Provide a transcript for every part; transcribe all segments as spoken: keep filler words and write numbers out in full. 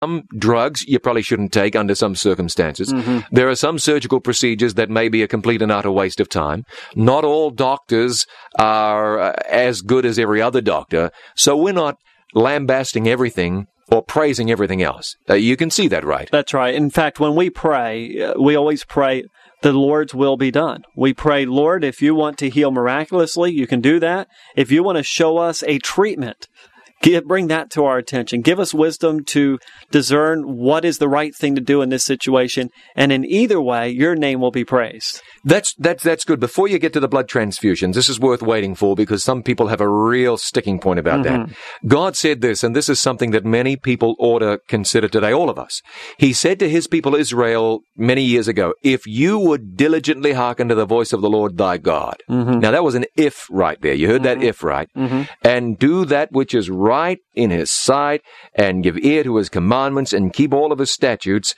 some drugs you probably shouldn't take under some circumstances. Mm-hmm. There are some surgical procedures that may be a complete and utter waste of time. Not all doctors are uh, as good as every other doctor, so we're not lambasting everything or praising everything else. Uh, you can see that, right? That's right. In fact, when we pray, uh, we always pray, the Lord's will be done. We pray, Lord, if you want to heal miraculously, you can do that. If you want to show us a treatment, give, bring that to our attention. Give us wisdom to discern what is the right thing to do in this situation. And in either way, your name will be praised. That's that's that's good. Before you get to the blood transfusions, this is worth waiting for because some people have a real sticking point about Mm-hmm. that. God said this, and this is something that many people ought to consider today, all of us. He said to his people Israel many years ago, if you would diligently hearken to the voice of the Lord thy God. Mm-hmm. Now that was an if right there. You heard Mm-hmm. that if right. Mm-hmm. And do that which is right in his sight, and give ear to his commandments, and keep all of his statutes,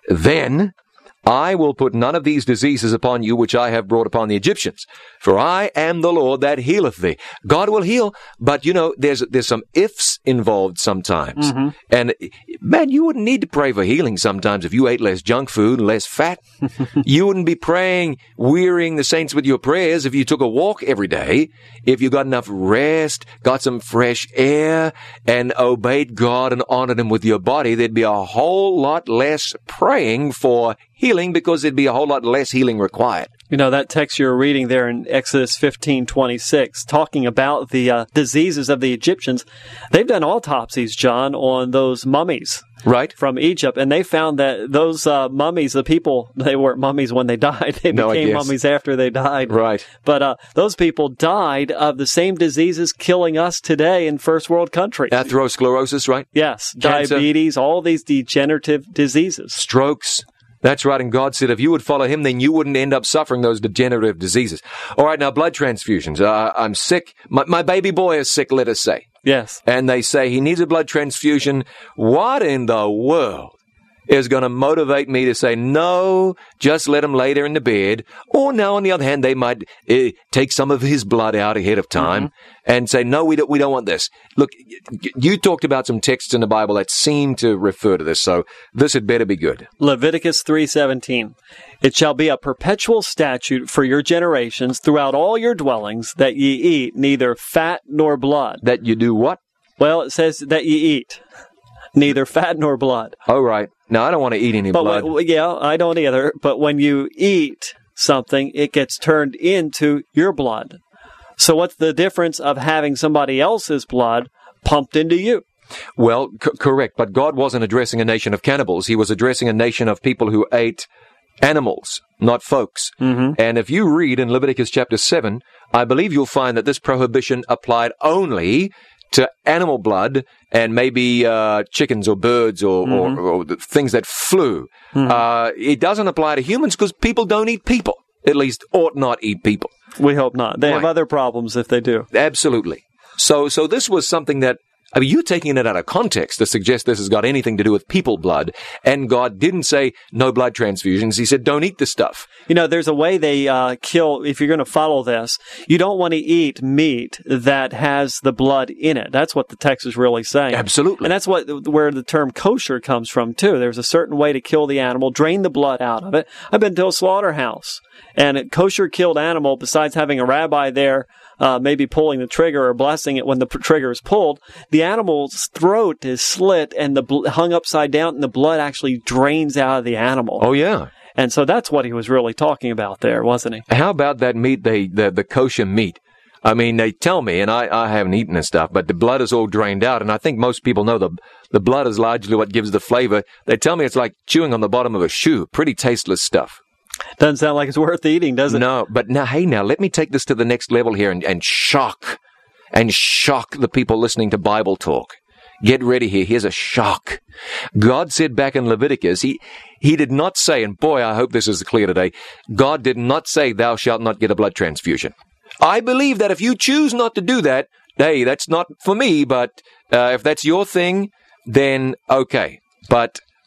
then I will put none of these diseases upon you which I have brought upon the Egyptians. For I am the Lord that healeth thee. God will heal, but you know, there's there's some ifs involved sometimes. Mm-hmm. And man, you wouldn't need to pray for healing sometimes if you ate less junk food and less fat. You wouldn't be praying, wearying the saints with your prayers if you took a walk every day, if you got enough rest, got some fresh air, and obeyed God and honored him with your body. There'd be a whole lot less praying for healing because there'd be a whole lot less healing required. You know, that text you're reading there in Exodus fifteen twenty-six, talking about the uh, diseases of the Egyptians, they've done autopsies, John, on those mummies. Right. From Egypt, and they found that those uh, mummies, the people, they weren't mummies when they died. They No, I became guess. mummies after they died. Right. But uh, those people died of the same diseases killing us today in first world countries. Atherosclerosis, right? Yes, Cancer. diabetes, all these degenerative diseases. Strokes. That's right. And God said if you would follow him, then you wouldn't end up suffering those degenerative diseases. All right, now blood transfusions. Uh, I'm sick. My, my baby boy is sick, let us say. Yes. And they say he needs a blood transfusion. What in the world is going to motivate me to say, no, just let him lay there in the bed? Or now, on the other hand, they might uh, take some of his blood out ahead of time mm-hmm. and say, no, we don't, we don't want this. Look, you talked about some texts in the Bible that seem to refer to this, so this had better be good. Leviticus three seventeen. It shall be a perpetual statute for your generations throughout all your dwellings that ye eat neither fat nor blood. That you do what? Well, it says that ye eat neither fat nor blood. Oh, right. Now, I don't want to eat any but blood. When, yeah, I don't either. But when you eat something, it gets turned into your blood. So what's the difference of having somebody else's blood pumped into you? Well, c- correct. But God wasn't addressing a nation of cannibals. He was addressing a nation of people who ate animals, not folks. Mm-hmm. And if you read in Leviticus chapter seven, I believe you'll find that this prohibition applied only to animal blood and maybe uh, chickens or birds or, mm-hmm. or, or the things that flew. Mm-hmm. Uh, it doesn't apply to humans because people don't eat people. At least ought not eat people. We hope not. They right. have other problems if they do. Absolutely. So, so this was something that, I mean, you're taking it out of context to suggest this has got anything to do with people blood. And God didn't say no blood transfusions. He said, don't eat this stuff. You know, there's a way they uh, kill, if you're going to follow this, you don't want to eat meat that has the blood in it. That's what the text is really saying. Absolutely. And that's what where the term kosher comes from, too. There's a certain way to kill the animal, drain the blood out of it. I've been to a slaughterhouse, and a kosher killed animal, besides having a rabbi there, Uh, maybe pulling the trigger or blessing it when the p- trigger is pulled, the animal's throat is slit and the bl- hung upside down, and the blood actually drains out of the animal. Oh, yeah. And so that's what he was really talking about there, wasn't he? How about that meat, they, the, the kosher meat? I mean, they tell me, and I, I haven't eaten this stuff, but the blood is all drained out, and I think most people know the the blood is largely what gives the flavor. They tell me it's like chewing on the bottom of a shoe. Pretty tasteless stuff. Doesn't sound like it's worth eating, does it? No, but now, hey, now, let me take this to the next level here and, and shock, and shock the people listening to Bible talk. Get ready here. Here's a shock. God said back in Leviticus, he, he did not say, and boy, I hope this is clear today, God did not say, thou shalt not get a blood transfusion. I believe that if you choose not to do that, hey, that's not for me, but uh, if that's your thing, then okay. But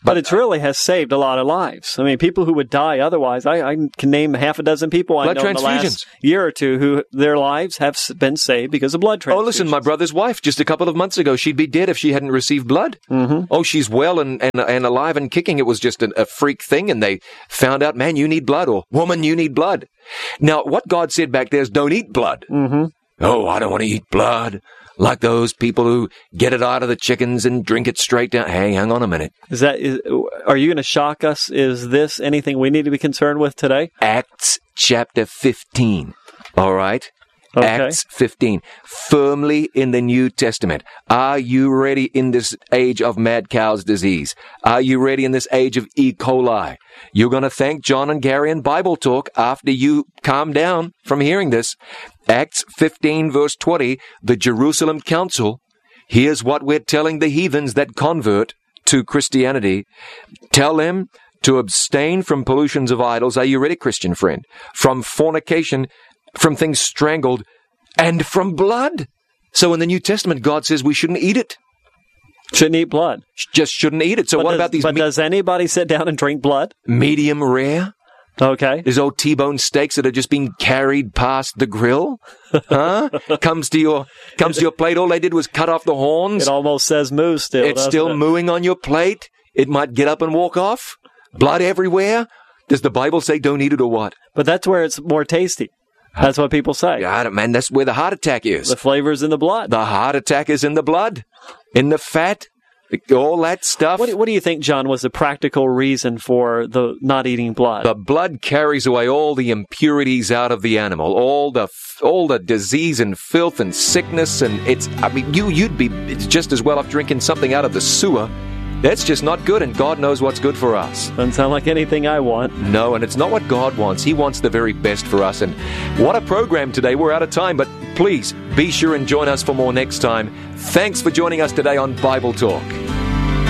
But, but it really has saved a lot of lives. I mean, people who would die otherwise, I, I can name half a dozen people I know in the last year or two who their lives have been saved because of blood transfusions. Oh, listen, my brother's wife, just a couple of months ago, she'd be dead if she hadn't received blood. Mm-hmm. Oh, she's well and, and, and alive and kicking. It was just a, a freak thing, and they found out, man, you need blood, or woman, you need blood. Now, what God said back there is don't eat blood. Mm-hmm. Oh, I don't want to eat blood. Like those people who get it out of the chickens and drink it straight down. Hey, hang on a minute. Is that? Is, are you going to shock us? Is this anything we need to be concerned with today? Acts chapter fifteen. All right? Okay. Acts fifteen. Firmly in the New Testament. Are you ready in this age of mad cow's disease? Are you ready in this age of E. coli? You're going to thank John and Gary and Bible Talk after you calm down from hearing this. Acts fifteen, verse twenty, the Jerusalem Council. Here's what we're telling the heathens that convert to Christianity. Tell them to abstain from pollutions of idols. Are you ready, Christian friend? From fornication, from things strangled, and from blood. So in the New Testament, God says we shouldn't eat it. Shouldn't eat blood. Just shouldn't eat it. So but what does, about these... But me- does anybody sit down and drink blood? Medium rare? Okay. There's old T-bone steaks that are just being carried past the grill. Huh? comes to your comes to your plate. All they did was cut off the horns. It almost says moo still. It's still it? mooing on your plate. It might get up and walk off. Blood everywhere. Does the Bible say don't eat it or what? But that's where it's more tasty. That's what people say. Yeah, man, that's where the heart attack is. The flavor's in the blood. The heart attack is in the blood, in the fat, all that stuff. What do, what do you think, John, was the practical reason for the not eating blood? The blood carries away all the impurities out of the animal, all the all the disease and filth and sickness, and it's. I mean, you you'd be just as well off drinking something out of the sewer. That's just not good, and God knows what's good for us. Doesn't sound like anything I want. No, and it's not what God wants. He wants the very best for us. And what a program today. We're out of time, but please be sure and join us for more next time. Thanks for joining us today on Bible Talk.